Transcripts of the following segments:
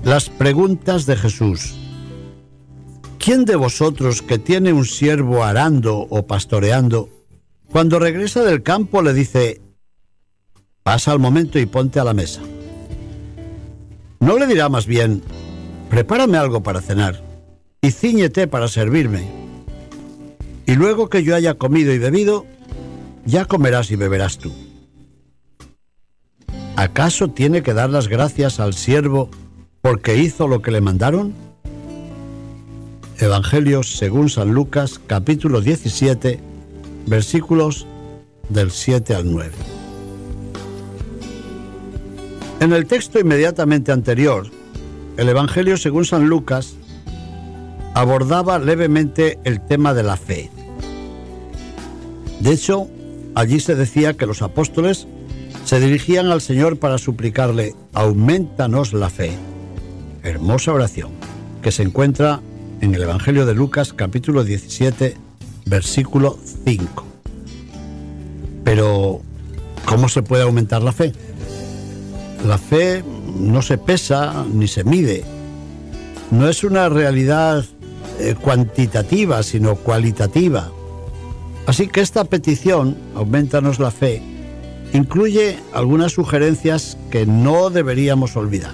Las preguntas de Jesús. ¿Quién de vosotros que tiene un siervo arando o pastoreando, cuando regresa del campo le dice: pasa al momento y ponte a la mesa? ¿No le dirá más bien: prepárame algo para cenar y cíñete para servirme? Y luego que yo haya comido y bebido, ya comerás y beberás tú. ¿Acaso tiene que dar las gracias al siervo porque hizo lo que le mandaron? Evangelio según San Lucas, capítulo 17, versículos del 7 al 9. En el texto inmediatamente anterior, el Evangelio según San Lucas abordaba levemente el tema de la fe. De hecho, allí se decía que los apóstoles se dirigían al Señor para suplicarle: aumentanos la fe. Hermosa oración que se encuentra en el Evangelio de Lucas, capítulo 17, versículo 5. Pero, ¿cómo se puede aumentar la fe? La fe no se pesa ni se mide. No es una realidad cuantitativa, sino cualitativa. Así que esta petición, aumentanos la fe, incluye algunas sugerencias que no deberíamos olvidar.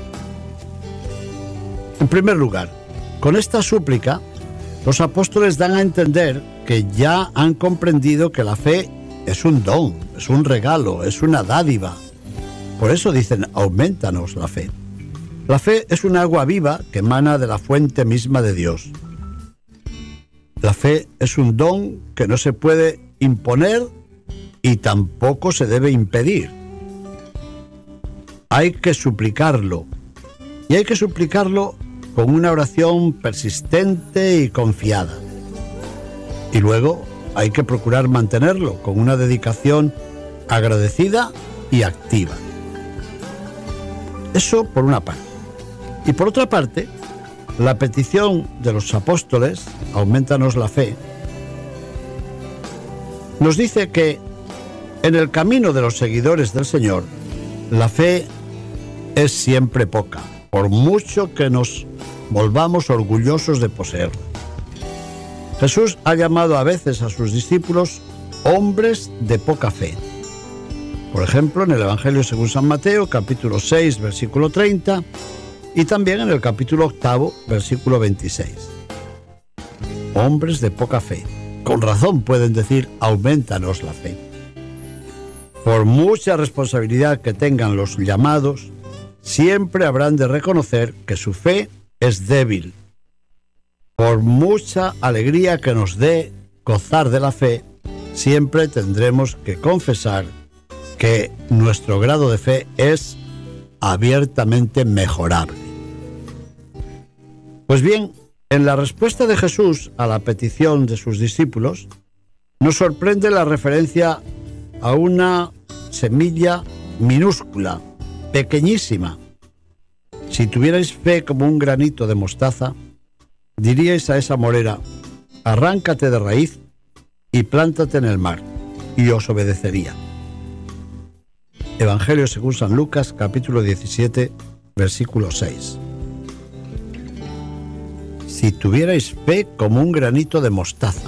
En primer lugar, con esta súplica, los apóstoles dan a entender que ya han comprendido que la fe es un don, es un regalo, es una dádiva. Por eso dicen: aumentanos la fe. La fe es un agua viva que emana de la fuente misma de Dios. La fe es un don que no se puede imponer y tampoco se debe impedir. Hay que suplicarlo, y hay que suplicarlo con una oración persistente y confiada. Y luego hay que procurar mantenerlo con una dedicación agradecida y activa. Eso por una parte. Y por otra parte, la petición de los apóstoles, aumentanos la fe, nos dice que en el camino de los seguidores del Señor, la fe es siempre poca, por mucho que nos volvamos orgullosos de poseerla. Jesús ha llamado a veces a sus discípulos hombres de poca fe. Por ejemplo, en el Evangelio según San Mateo, capítulo 6, versículo 30, y también en el capítulo 8, versículo 26. Hombres de poca fe. Con razón pueden decir: aumentanos la fe. Por mucha responsabilidad que tengan los llamados, siempre habrán de reconocer que su fe es débil. Por mucha alegría que nos dé gozar de la fe, siempre tendremos que confesar que nuestro grado de fe es abiertamente mejorable. Pues bien, en la respuesta de Jesús a la petición de sus discípulos, nos sorprende la referencia a una semilla minúscula, pequeñísima. Si tuvierais fe como un granito de mostaza, diríais a esa morera: arráncate de raíz y plántate en el mar, y os obedecería. Evangelio según San Lucas, capítulo 17, versículo 6. Si tuvierais fe como un granito de mostaza.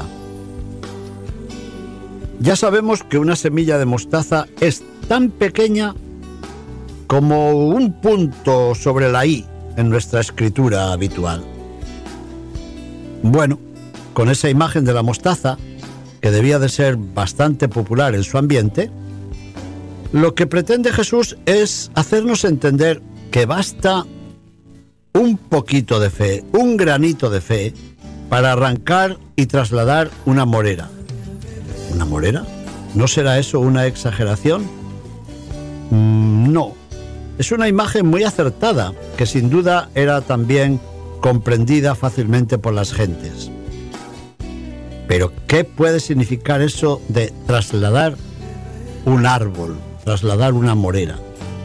Ya sabemos que una semilla de mostaza es tan pequeña como un punto sobre la I en nuestra escritura habitual. Bueno, con esa imagen de la mostaza, que debía de ser bastante popular en su ambiente, lo que pretende Jesús es hacernos entender que basta un poquito de fe, un granito de fe, para arrancar y trasladar una morera. ¿Una morera? ¿No será eso una exageración? No. Es una imagen muy acertada, que sin duda era también comprendida fácilmente por las gentes. Pero, ¿qué puede significar eso de trasladar un árbol, trasladar una morera?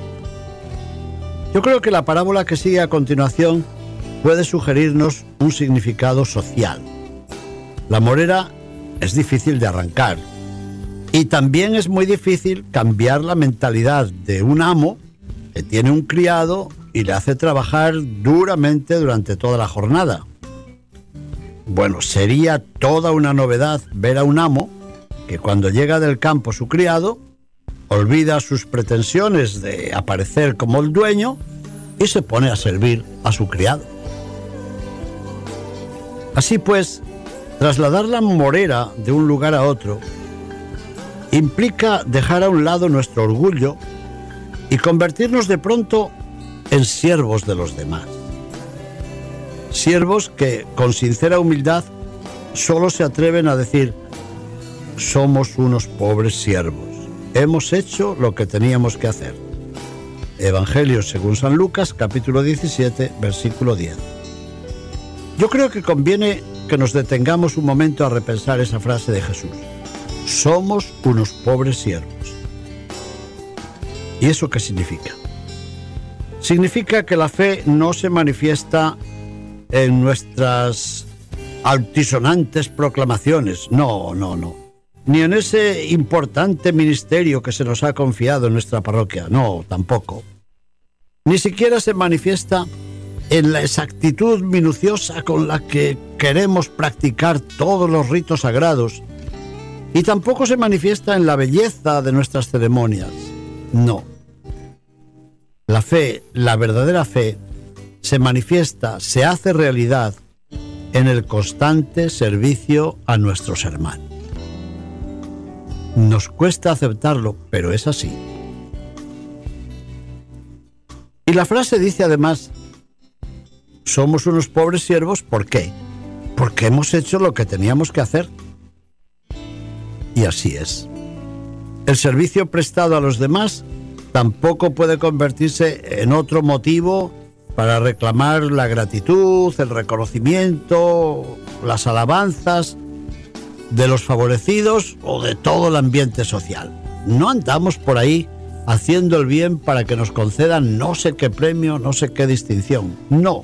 Yo creo que la parábola que sigue a continuación puede sugerirnos un significado social. La morera es difícil de arrancar, y también es muy difícil cambiar la mentalidad de un amo que tiene un criado y le hace trabajar duramente durante toda la jornada. Bueno, sería toda una novedad ver a un amo que cuando llega del campo su criado, olvida sus pretensiones de aparecer como el dueño y se pone a servir a su criado. Así pues, trasladar la morera de un lugar a otro implica dejar a un lado nuestro orgullo y convertirnos de pronto en siervos de los demás. Siervos que, con sincera humildad, solo se atreven a decir: somos unos pobres siervos, hemos hecho lo que teníamos que hacer. Evangelio según San Lucas, capítulo 17, versículo 10. Yo creo que conviene que nos detengamos un momento a repensar esa frase de Jesús: somos unos pobres siervos. ¿Y eso qué significa? Significa que la fe no se manifiesta en nuestras altisonantes proclamaciones, no, ni en ese importante ministerio que se nos ha confiado en nuestra parroquia, no, tampoco. Ni siquiera se manifiesta en la exactitud minuciosa con la que queremos practicar todos los ritos sagrados, y tampoco se manifiesta en la belleza de nuestras ceremonias, no. La fe, la verdadera fe, se manifiesta, se hace realidad en el constante servicio a nuestros hermanos. Nos cuesta aceptarlo, pero es así. Y la frase dice además: somos unos pobres siervos, ¿por qué? Porque hemos hecho lo que teníamos que hacer. Y así es. El servicio prestado a los demás tampoco puede convertirse en otro motivo para reclamar la gratitud, el reconocimiento, las alabanzas de los favorecidos o de todo el ambiente social. No andamos por ahí haciendo el bien para que nos concedan no sé qué premio, no sé qué distinción. No.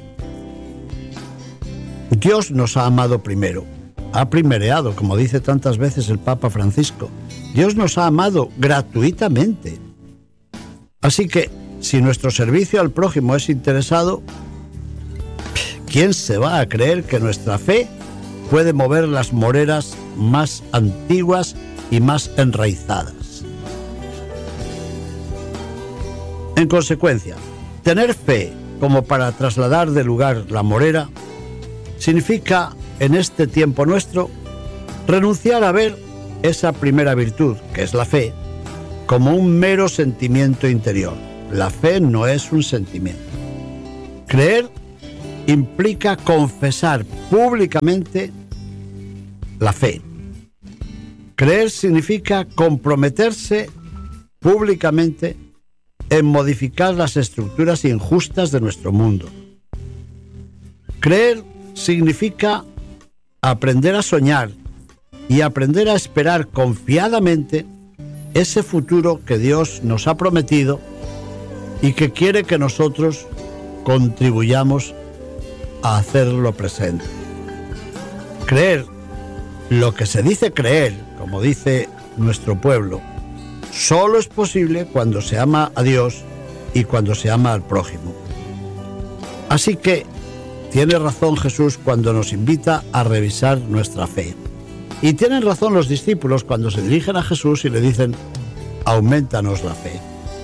Dios nos ha amado primero, ha primereado, como dice tantas veces el Papa Francisco. Dios nos ha amado gratuitamente. Así que, si nuestro servicio al prójimo es interesado, ¿quién se va a creer que nuestra fe puede mover las moreras más antiguas y más enraizadas? En consecuencia, tener fe como para trasladar de lugar la morera significa, en este tiempo nuestro, renunciar a ver esa primera virtud, que es la fe, como un mero sentimiento interior. La fe no es un sentimiento. Creer implica confesar públicamente la fe. Creer significa comprometerse públicamente en modificar las estructuras injustas de nuestro mundo. Creer significa aprender a soñar y aprender a esperar confiadamente ese futuro que Dios nos ha prometido y que quiere que nosotros contribuyamos a hacerlo presente. Creer lo que se dice creer, como dice nuestro pueblo, solo es posible cuando se ama a Dios y cuando se ama al prójimo. Así que tiene razón Jesús cuando nos invita a revisar nuestra fe. Y tienen razón los discípulos cuando se dirigen a Jesús y le dicen: aumentanos la fe.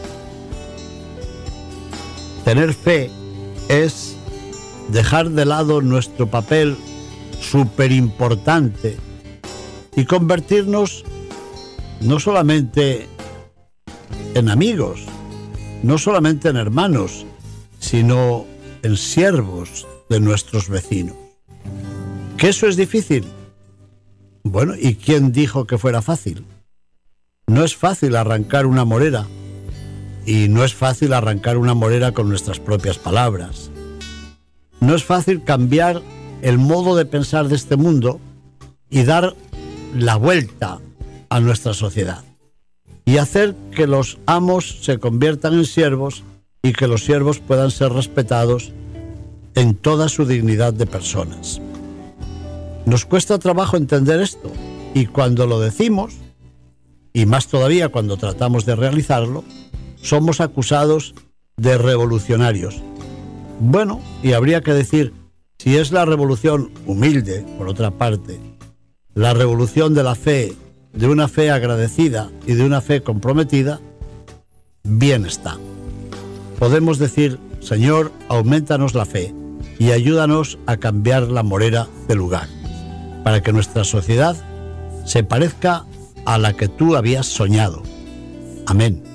Tener fe es dejar de lado nuestro papel súper importante y convertirnos no solamente en amigos, no solamente en hermanos, sino en siervos de nuestros vecinos. ¿Que eso es difícil? Bueno, ¿y quién dijo que fuera fácil? No es fácil arrancar una morera, y no es fácil arrancar una morera con nuestras propias palabras. No es fácil cambiar el modo de pensar de este mundo y dar la vuelta a nuestra sociedad y hacer que los amos se conviertan en siervos y que los siervos puedan ser respetados en toda su dignidad de personas. Nos cuesta trabajo entender esto, y cuando lo decimos, y más todavía cuando tratamos de realizarlo, somos acusados de revolucionarios. Bueno, y habría que decir, si es la revolución humilde, por otra parte, la revolución de la fe, de una fe agradecida y de una fe comprometida, bien está. Podemos decir, Señor, aumentanos la fe y ayúdanos a cambiar la morera de lugar, para que nuestra sociedad se parezca a la que tú habías soñado. Amén.